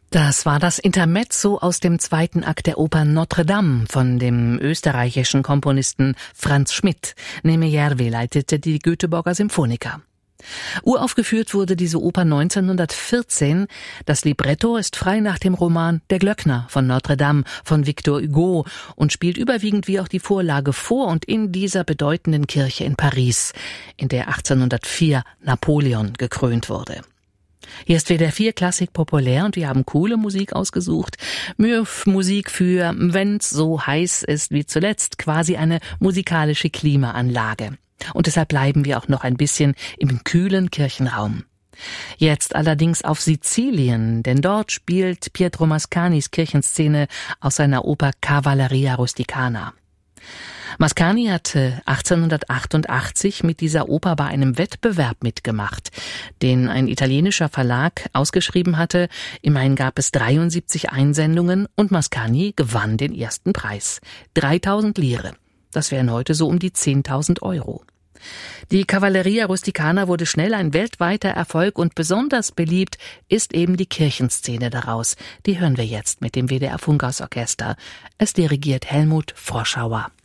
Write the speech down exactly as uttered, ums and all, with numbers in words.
Das war das Intermezzo aus dem zweiten Akt der Oper Notre Dame von dem österreichischen Komponisten Franz Schmidt. Neeme Järvi leitete die Göteborger Symphoniker. Uraufgeführt wurde diese Oper neunzehnhundertvierzehn. Das Libretto ist frei nach dem Roman Der Glöckner von Notre Dame von Victor Hugo und spielt überwiegend wie auch die Vorlage vor und in dieser bedeutenden Kirche in Paris, in der achtzehnhundertvier Napoleon gekrönt wurde. Hier ist W D R vier Klassik populär und wir haben coole Musik ausgesucht. Musik für, wenn's so heiß ist wie zuletzt, quasi eine musikalische Klimaanlage. Und deshalb bleiben wir auch noch ein bisschen im kühlen Kirchenraum. Jetzt allerdings auf Sizilien, denn dort spielt Pietro Mascanis Kirchenszene aus seiner Oper Cavalleria Rusticana. Mascani hatte achtzehnhundertachtundachtzig mit dieser Oper bei einem Wettbewerb mitgemacht, den ein italienischer Verlag ausgeschrieben hatte. Immerhin gab es dreiundsiebzig Einsendungen und Mascani gewann den ersten Preis. dreitausend Lire. Das wären heute so um die zehntausend Euro. Die Cavalleria Rusticana wurde schnell ein weltweiter Erfolg und besonders beliebt ist eben die Kirchenszene daraus. Die hören wir jetzt mit dem W D R Funkhaus Orchester. Es dirigiert Helmut Froschauer.